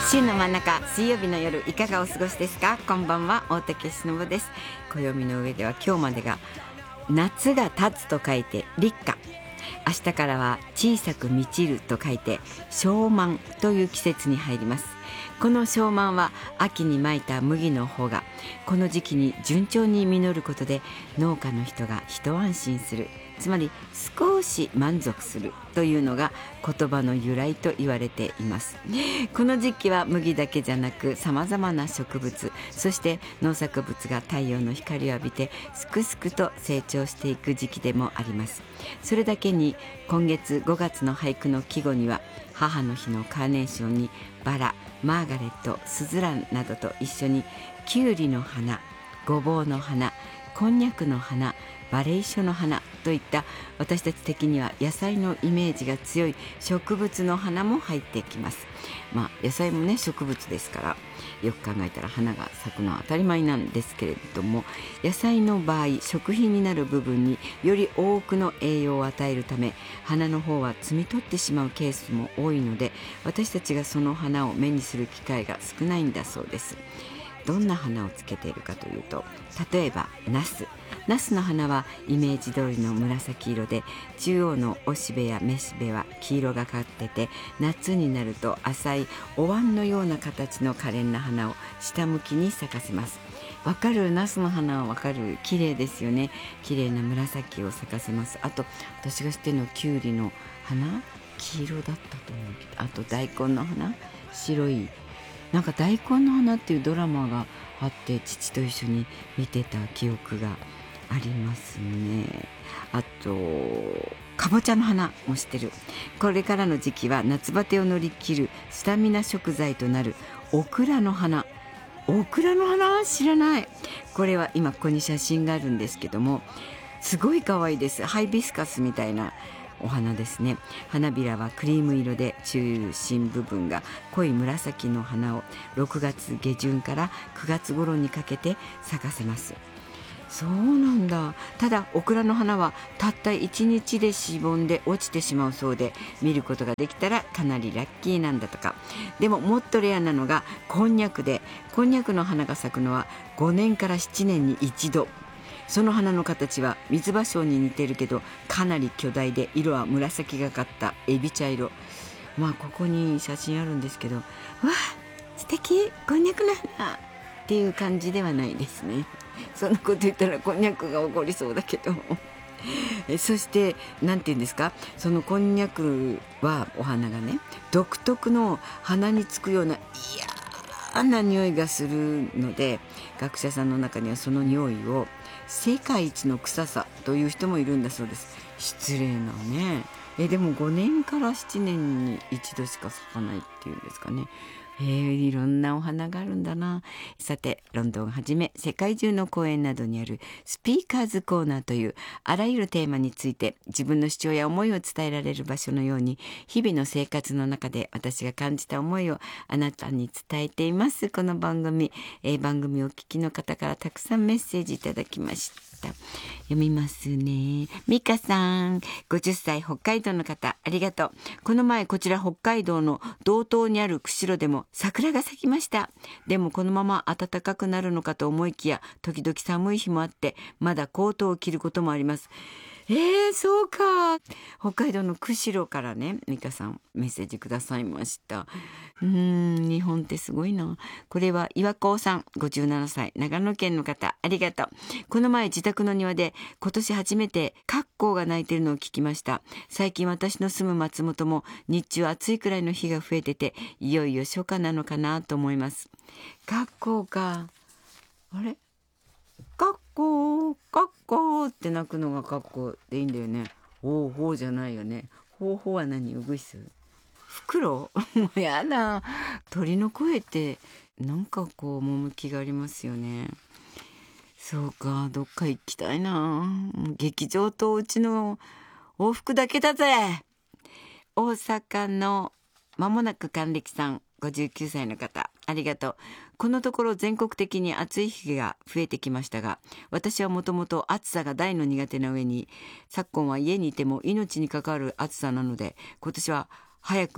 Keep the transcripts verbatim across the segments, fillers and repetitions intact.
週の真ん中水曜日の夜いかがお過ごしですか。こんばんは、大竹しのぶです。暦の上では今日までが夏が経つと書いて立夏、明日からは小さく満ちると書いて小満という季節に入ります。この小満は秋にまいた麦の穂がこの時期に順調に実ることで農家の人が一安心する、つまり少し満足するというのが言葉の由来と言われています。この時期は麦だけじゃなくさまざまな植物、そして農作物が太陽の光を浴びてすくすくと成長していく時期でもあります。それだけに今月ごがつの俳句の季語には母の日のカーネーションにバラ、マーガレット、スズランなどと一緒にキュウリの花、ごぼうの花、こんにゃくの花、バレイショの花といった私たち的には野菜のイメージが強い植物の花も入ってきます。まあ野菜もね植物ですから、よく考えたら花が咲くのは当たり前なんですけれども、野菜の場合食品になる部分により多くの栄養を与えるため花の方は摘み取ってしまうケースも多いので、私たちがその花を目にする機会が少ないんだそうです。どんな花をつけているかというと、例えばナスナスの花はイメージ通りの紫色で、中央のおしべやめしべは黄色がかってて、夏になると浅いお椀のような形の可憐な花を下向きに咲かせます。わかる？ナスの花はわかる？綺麗ですよね。綺麗な紫を咲かせます。あと私が知ってるのはキュウリの花、黄色だったと思うけど、あと大根の花、白い、なんか大根の花っていうドラマがあって父と一緒に見てた記憶がありますね。あとかぼちゃの花も知ってる。これからの時期は夏バテを乗り切るスタミナ食材となるオクラの花。オクラの花知らない。これは今ここに写真があるんですけども、すごい可愛いです。ハイビスカスみたいなお花ですね。花びらはクリーム色で中心部分が濃い紫の花をろくがつげじゅんからくがつ頃にかけて咲かせます。そうなんだ。ただオクラの花はたったいちにちでしぼんで落ちてしまうそうで、見ることができたらかなりラッキーなんだとか。でももっとレアなのがこんにゃくで、こんにゃくの花が咲くのはごねんからななねんに一度。その花の形はミツバショウに似てるけどかなり巨大で、色は紫がかったエビ茶色。まあここに写真あるんですけど、わあ素敵、こんにゃくの花っていう感じではないですね。そんなこと言ったらこんにゃくが起こりそうだけどえそしてなんて言うんですか、そのこんにゃくはお花がね独特の鼻につくような嫌な匂いがするので、学者さんの中にはその匂いを世界一の臭さという人もいるんだそうです。失礼なね。えでもごねんからななねんに一度しか咲かないっていうんですかね。えー、いろんなお花があるんだな。さてロンドンはじめ世界中の公園などにあるスピーカーズコーナーというあらゆるテーマについて自分の主張や思いを伝えられる場所のように、日々の生活の中で私が感じた思いをあなたに伝えていますこの番組。えー、番組をお聞きの方からたくさんメッセージいただきました。読みますね。ミカさん、ごじゅっさい北海道の方、ありがとう。この前こちら北海道の道東にある釧路でも桜が咲きました。でもこのまま暖かくなるのかと思いきや、時々寒い日もあってまだコートを着ることもあります。えー、そうか。北海道の釧路からね、ミカさんメッセージくださいました。うーん、日本ってすごいな。これは岩子さん、ごじゅうななさい、長野県の方、ありがとう。この前自宅の庭で今年初めてカッコウが鳴いてるのを聞きました。最近私の住む松本も日中暑いくらいの日が増えてて、いよいよ初夏なのかなと思います。カッコウか。あれカッコーカッコーって鳴くのがカッコーでいいんだよね。ほうほうじゃないよね。ほうほうは何？ウグイス？フクロウ？もうやだ。鳥の声ってなんかこう趣がありますよね。そうか、どっか行きたいな。劇場とうちの往復だけだぜ。大阪のまもなく還暦さん、ごじゅうきゅうさいの方、ありがとう。このところ全国的に暑い日が増えてきましたが、私はもともと暑さが大の苦手な上に、昨今は家にいても命に関わる暑さなので、今年は早く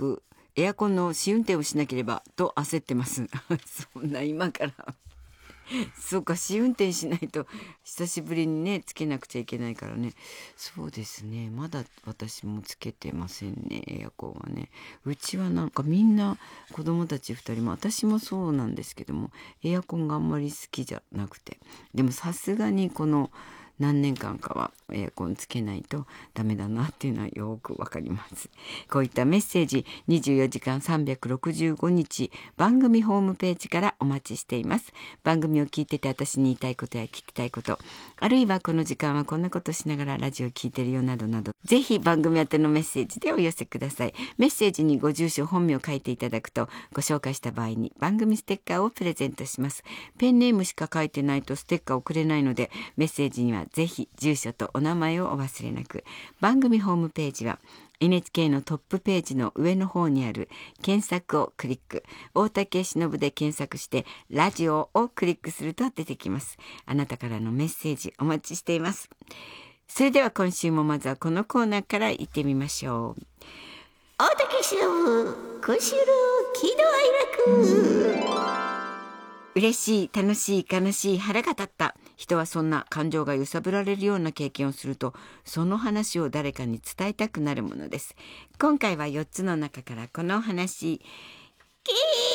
エアコンの試運転をしなければと焦ってますそんな今からそうか、試運転しないと久しぶりにねつけなくちゃいけないからね。そうですね、まだ私もつけてませんね、エアコンはね。うちはなんかみんな、子供たちふたりも私もそうなんですけども、エアコンがあんまり好きじゃなくて、でもさすがにこの何年間かはエアコンつけないとダメだなっていうのはよくわかります。こういったメッセージにじゅうよじかんさんびゃくろくじゅうごにち番組ホームページからお待ちしています。番組を聞いてて私に言いたいことや聞きたいこと、あるいはこの時間はこんなことしながらラジオ聞いてるよなどなど、ぜひ番組宛てのメッセージでお寄せください。メッセージにご住所本名を書いていただくと、ご紹介した場合に番組ステッカーをプレゼントします。ペンネームしか書いてないとステッカー送れないので、メッセージにはぜひ住所とお名前をお忘れなく。番組ホームページは エヌエイチケー のトップページの上の方にある検索をクリック、大竹しのぶで検索してラジオをクリックすると出てきます。あなたからのメッセージお待ちしています。それでは今週もまずはこのコーナーから行ってみましょう。大竹しのぶ今週の喜怒哀楽。嬉しい、楽しい、悲しい、腹が立った。人はそんな感情が揺さぶられるような経験をすると、その話を誰かに伝えたくなるものです。今回はよっつの中からこの話、キー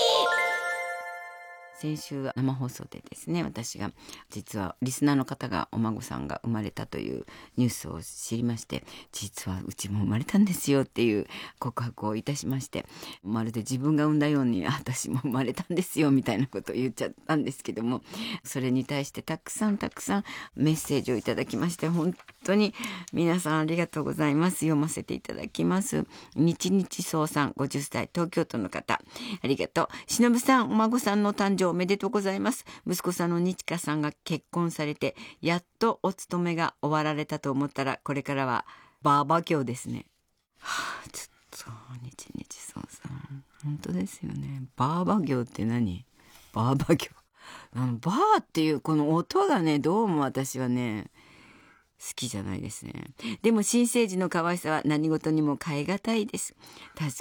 先週は生放送でですね、私が実はリスナーの方がお孫さんが生まれたというニュースを知りまして、実はうちも生まれたんですよっていう告白をいたしまして、まるで自分が産んだように私も生まれたんですよみたいなことを言っちゃったんですけども、それに対してたくさんたくさんメッセージをいただきまして、本当に皆さんありがとうございます。読ませていただきます。日日そうさん、ごじゅっさい、東京都の方、ありがとう。しのぶさん、お孫さんの誕生おめでとうございます。息子さんの日香さんが結婚されて、やっとお勤めが終わられたと思ったら、これからはバーバ業ですね。はあ、ちょっと日日そうさん、本当ですよね。バーバ業って何？バーバ業。あのバーっていうこの音がね、どうも私はね好きじゃないですね。でも新生児の可愛さは何事にも代え難いです。確